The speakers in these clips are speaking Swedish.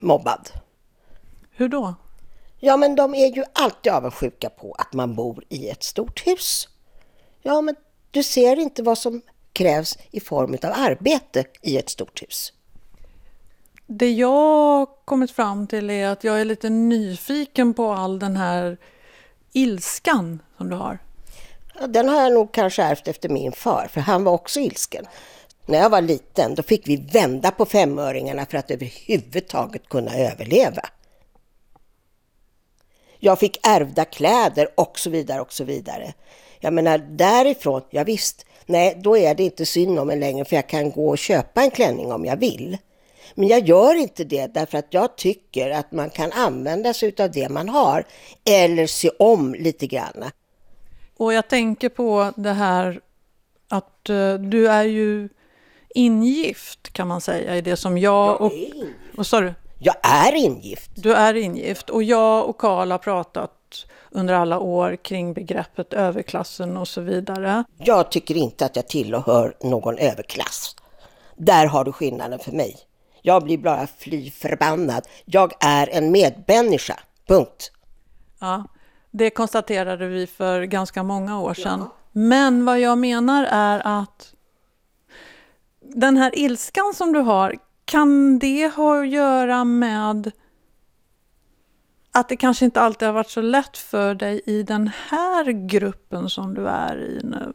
mobbad. Hur då? Ja, men de är ju alltid avundsjuka på att man bor i ett stort hus. Ja, men du ser inte vad som krävs i form av arbete i ett stort hus. Det jag kommit fram till är att jag är lite nyfiken på all den här ilskan som du har. Ja, den har jag nog kanske ärvt efter min far, för han var också ilsken. När jag var liten då fick vi vända på 5-öringarna för att överhuvudtaget kunna överleva. Jag fick ärvda kläder och så vidare och så vidare. Jag menar därifrån, ja visst, nej då är det inte synd om mig längre för jag kan gå och köpa en klänning om jag vill. Men jag gör inte det därför att jag tycker att man kan använda sig av det man har eller se om lite grann. Och jag tänker på det här att du är ju ingift kan man säga i det som jag och... Vad sa du? Jag är ingift. Du är ingift och jag och Karl har pratat under alla år kring begreppet överklassen och så vidare. Jag tycker inte att jag tillhör någon överklass. Där har du skillnaden för mig. Jag blir bara fly förbannad. Jag är en medmänniska. Punkt. Ja, det konstaterade vi för ganska många år sedan. Ja. Men vad jag menar är att den här ilskan som du har, kan det ha att göra med att det kanske inte alltid har varit så lätt för dig i den här gruppen som du är i nu?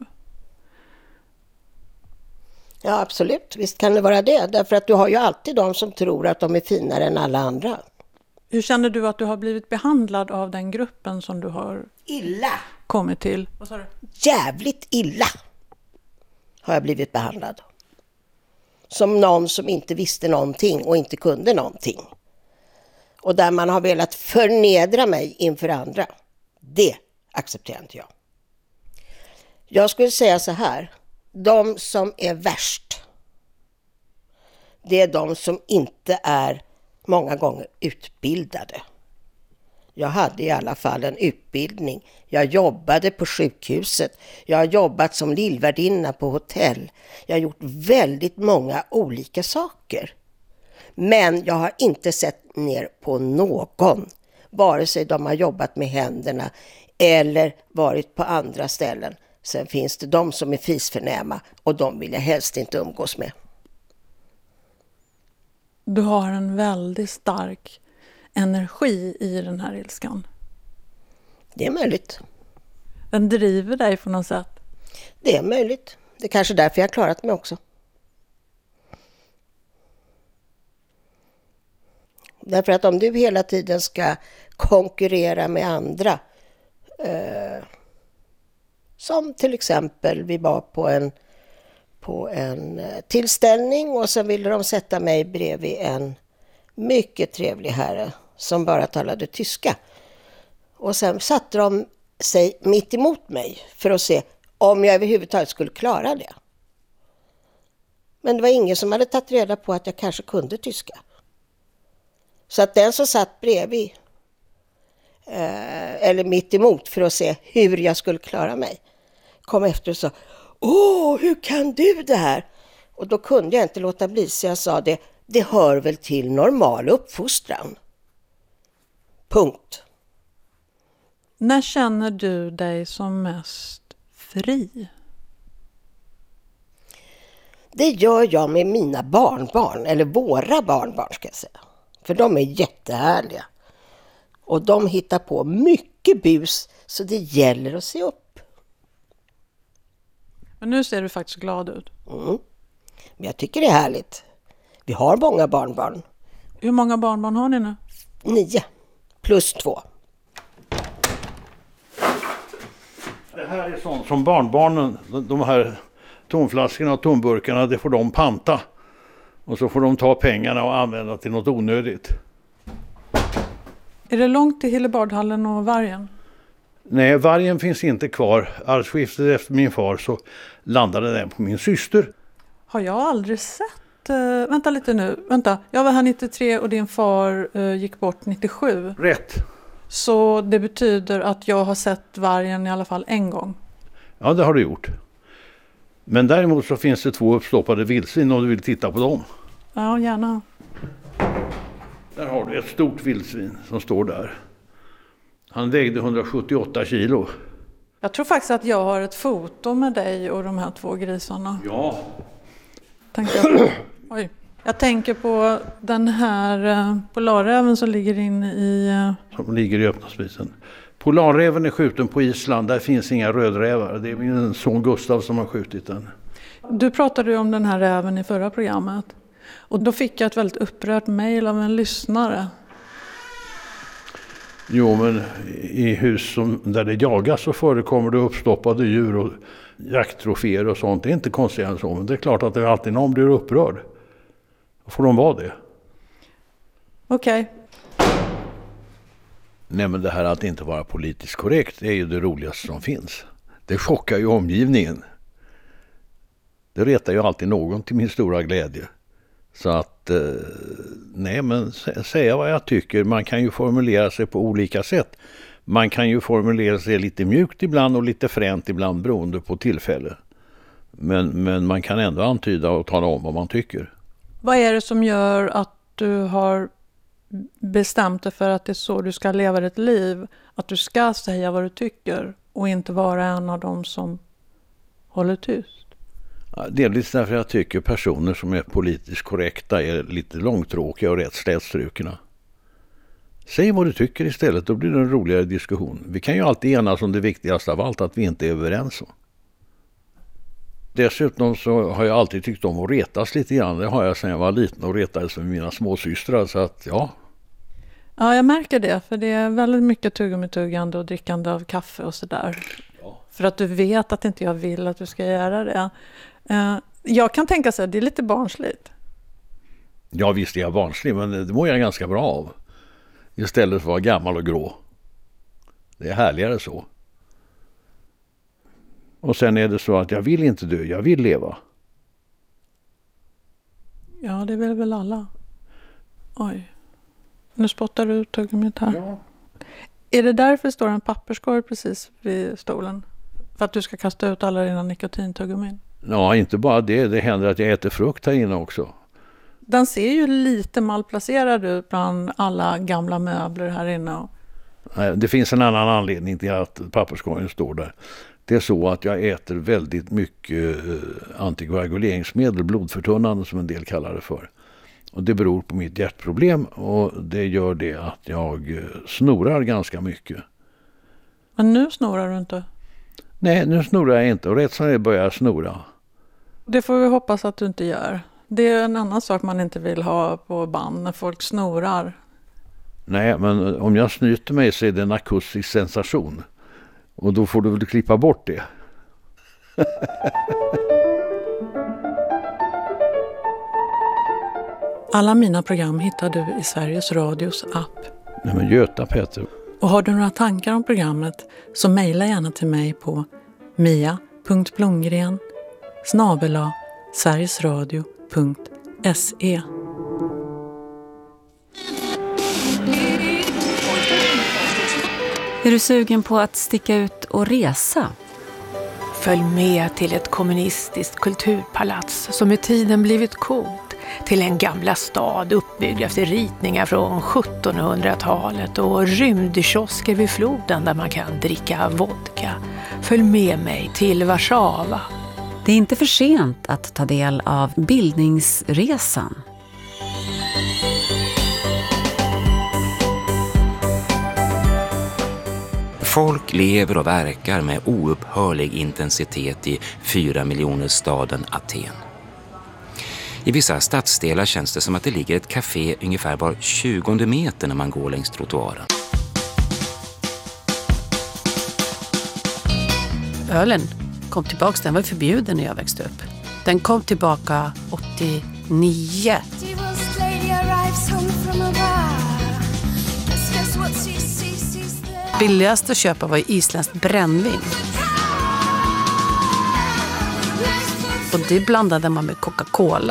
Ja, absolut. Visst kan det vara det. Därför att du har ju alltid de som tror att de är finare än alla andra. Hur känner du att du har blivit behandlad av den gruppen som du har kommit till? Vad sa du? Jävligt illa har jag blivit behandlad. Som någon som inte visste någonting och inte kunde någonting. Och där man har velat förnedra mig inför andra. Det accepterar inte jag. Jag skulle säga så här. De som är värst, det är de som inte är många gånger utbildade. Jag hade i alla fall en utbildning. Jag jobbade på sjukhuset. Jag har jobbat som lillvärdinna på hotell. Jag har gjort väldigt många olika saker. Men jag har inte sett ner på någon. Vare sig de har jobbat med händerna eller varit på andra ställen. Sen finns det de som är fisförnäma och de vill jag helst inte umgås med. Du har en väldigt stark energi i den här ilskan. Det är möjligt. Den driver dig på något sätt. Det är möjligt. Det är kanske därför jag har klarat mig också. Därför att om du hela tiden ska konkurrera med andra, som till exempel vi var på en tillställning och så ville de sätta mig bredvid en mycket trevlig herre som bara talade tyska. Och sen satte de sig mitt emot mig för att se om jag överhuvudtaget skulle klara det. Men det var ingen som hade tagit reda på att jag kanske kunde tyska. Så att den som satt bredvid eller mitt emot för att se hur jag skulle klara mig kom efter och sa: "Åh, hur kan du det här?" Och då kunde jag inte låta bli, så jag sa det hör väl till normal uppfostran. Punkt. När känner du dig som mest fri? Det gör jag med mina barnbarn, eller våra barnbarn ska jag säga. För de är jättehärliga. Och de hittar på mycket bus, så det gäller att se upp. Men nu ser du faktiskt glad ut. Mm. Men jag tycker det är härligt. Vi har många barnbarn. Hur många barnbarn har ni nu? 9 plus 2. Det här är sånt som barnbarnen, de här tomflaskorna och tomburkarna, det får de panta. Och så får de ta pengarna och använda till något onödigt. Är det långt till Hillebardhallen och Vargen? Nej, Vargen finns inte kvar. Arvsskiftet efter min far så landade den på min syster. Har jag aldrig sett? Vänta lite nu. Vänta, jag var här 93 och din far gick bort 97. Rätt. Så det betyder att jag har sett Vargen i alla fall en gång. Ja, det har du gjort. Men däremot så finns det 2 uppstoppade vildsvin om du vill titta på dem. Ja, gärna. Där har du ett stort vildsvin som står där. Han vägde 178 kilo. Jag tror faktiskt att jag har ett foto med dig och de här 2 grisarna. Ja. Jag tänker på den här polarräven som ligger inne i... Som ligger i öppna spisen. Polarräven är skjuten på Island. Där finns inga rödrävar. Det är min son Gustav som har skjutit den. Du pratade ju om den här räven i förra programmet. Och då fick jag ett väldigt upprört mejl av en lyssnare. Jo, men i hus där det jagas så förekommer det uppstoppade djur och jakttroféer och sånt. Det är inte konstigt än så, men det är klart att det alltid någon blir upprörd. Då får de vara det. Okej. Nej, men det här att inte vara politiskt korrekt är ju det roligaste som finns. Det chockar ju omgivningen. Det retar ju alltid någon till min stora glädje. Så att, nej men säga vad jag tycker. Man kan ju formulera sig på olika sätt. Man kan ju formulera sig lite mjukt ibland och lite fränt ibland beroende på tillfälle. Men man kan ändå antyda och tala om vad man tycker. Vad är det som gör att du har bestämt dig för att det är så du ska leva ditt liv? Att du ska säga vad du tycker och inte vara en av dem som håller tyst? Delvis därför jag tycker personer som är politiskt korrekta är lite långtråkiga och rätt slätstrukna. Säg vad du tycker istället, då blir det en roligare diskussion. Vi kan ju alltid enas om det viktigaste av allt, att vi inte är överens om. Dessutom så har jag alltid tyckt om att retas lite grann. Det har jag sedan jag var liten och retades med mina småsystrar, så att ja. Ja, jag märker det, för det är väldigt mycket tuggande och drickande av kaffe och sådär. Ja. För att du vet att inte jag vill att du ska göra det. Jag kan tänka sig att det är lite barnsligt. Ja, visst är jag barnslig, men det mår jag ganska bra av. Istället för att vara gammal och grå. Det är härligare så. Och sen är det så att jag vill inte dö, jag vill leva. Ja, det vill väl alla. Oj. Nu spottar du ut tuggummit här. Ja. Är det därför det står en papperskorg precis vid stolen? För att du ska kasta ut alla dina nikotintuggumin? Ja, inte bara det. Det händer att jag äter frukt här inne också. Den ser ju lite malplacerad ut bland alla gamla möbler här inne. Nej, det finns en annan anledning till att papperskorgen står där. Det är så att jag äter väldigt mycket antikoaguleringsmedel, blodförtunnande som en del kallar det för. Och det beror på mitt hjärtproblem och det gör det att jag snorar ganska mycket. Men nu snorar du inte? Nej, nu snorar jag inte och rätt som det börjar snora. Det får vi hoppas att du inte gör. Det är en annan sak man inte vill ha på band när folk snorar. Nej, men om jag snyter mig så är det en akustisk sensation. Och då får du väl klippa bort det. Alla mina program hittar du i Sveriges Radios app. Nej, men Göta Peter. Och har du några tankar om programmet så mejla gärna till mig på mia.blomgren@sverigesradio.se. Är du sugen på att sticka ut och resa? Följ med till ett kommunistiskt kulturpalats som med tiden blivit coolt. Till en gamla stad uppbyggd efter ritningar från 1700-talet och rymdkiosker vid floden där man kan dricka vodka. Följ med mig till Warszawa. Det är inte för sent att ta del av bildningsresan. Folk lever och verkar med oupphörlig intensitet i 4-miljonersstaden Aten. I vissa stadsdelar känns det som att det ligger ett café ungefär var 20 meter när man går längs trottoaren. Ölen kom tillbaka, den var förbjuden när jag växte upp. Den kom tillbaka 89. Billigast att köpa var isländskt brännvin. Och det blandade man med Coca-Cola.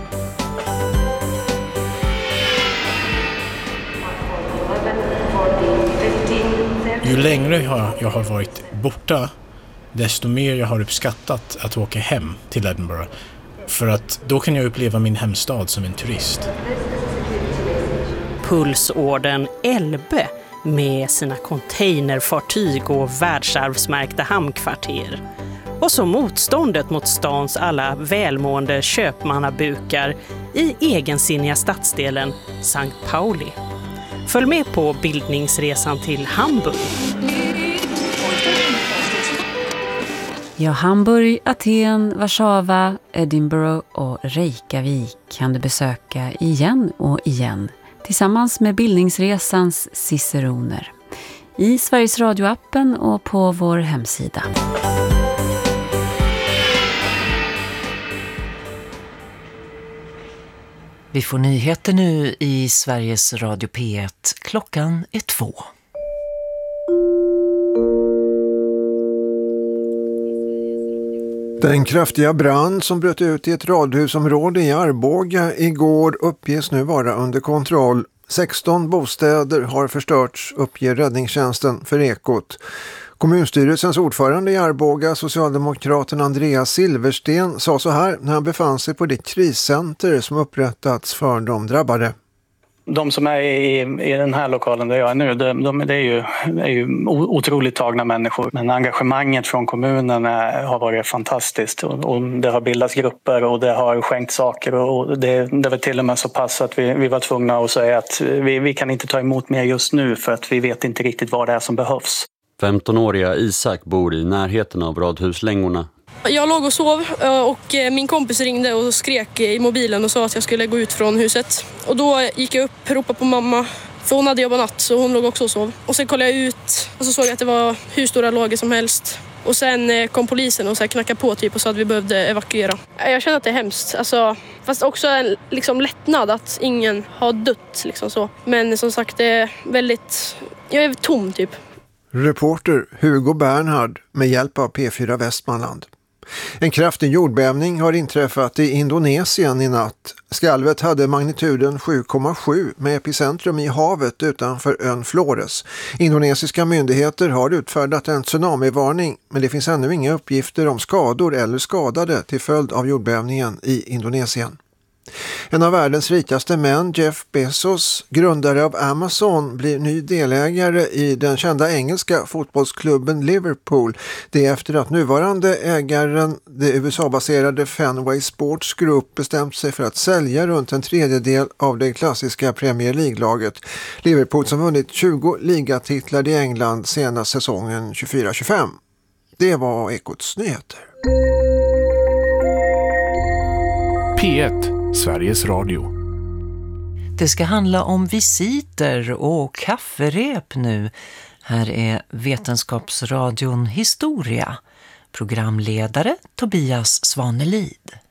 Ju längre jag har varit borta, desto mer jag har uppskattat att åka hem till Edinburgh. För att då kan jag uppleva min hemstad som en turist. pulsådern Elbe med sina containerfartyg och världsarvsmärkta hamnkvarter. Och så motståndet mot stans alla välmående köpmannabukar i egensinniga stadsdelen Sankt Pauli. Följ med på bildningsresan till Hamburg. Ja, Hamburg, Aten, Warszawa, Edinburgh och Reykjavik kan du besöka igen och igen tillsammans med bildningsresans ciceroner i Sveriges Radio-appen och på vår hemsida. Vi får nyheter nu i Sveriges Radio P1. Klockan är 2. Den kraftiga brand som bröt ut i ett radhusområde i Arboga igår uppges nu vara under kontroll. 16 bostäder har förstörts, uppger räddningstjänsten för Ekot. Kommunstyrelsens ordförande i Arboga, socialdemokraten Andreas Silversten, sa så här när han befann sig på det kriscenter som upprättats för de drabbade. De som är i den här lokalen där jag är nu, det är ju otroligt tagna människor. Men engagemanget från kommunen har varit fantastiskt. Och det har bildats grupper och det har skänkt saker. Och det var till och med så pass att vi var tvungna att säga att vi kan inte ta emot mer just nu för att vi vet inte riktigt vad det är som behövs. 15-åriga Isak bor i närheten av radhuslängorna. Jag låg och sov och min kompis ringde och skrek i mobilen och sa att jag skulle gå ut från huset. Och då gick jag upp och ropade på mamma, för hon hade jobbat natt så hon låg också och sov. Och sen kollade jag ut och så såg jag att det var hur stora lågor som helst. Och sen kom polisen och så knackade på typ och sa att vi behövde evakuera. Jag känner att det är hemskt, alltså, fast också en liksom lättnad att ingen har dött. Liksom så. Men som sagt, det är väldigt... Jag är tom typ. Reporter Hugo Bernhard med hjälp av P4 Västmanland. En kraftig jordbävning har inträffat i Indonesien i natt. Skalvet hade magnituden 7,7 med epicentrum i havet utanför ön Flores. Indonesiska myndigheter har utfärdat en tsunamivarning, men det finns ännu inga uppgifter om skador eller skadade till följd av jordbävningen i Indonesien. En av världens rikaste män, Jeff Bezos, grundare av Amazon, blir ny delägare i den kända engelska fotbollsklubben Liverpool. Det är efter att nuvarande ägaren, det USA-baserade Fenway Sports Group, bestämt sig för att sälja runt en tredjedel av det klassiska Premier League-laget. Liverpool som vunnit 20 ligatitlar i England senast säsongen 24-25. Det var Ekots nyheter. P1 Sveriges Radio. Det ska handla om visiter och kafferep nu. Här är Vetenskapsradion Historia. Programledare Tobias Svanelid.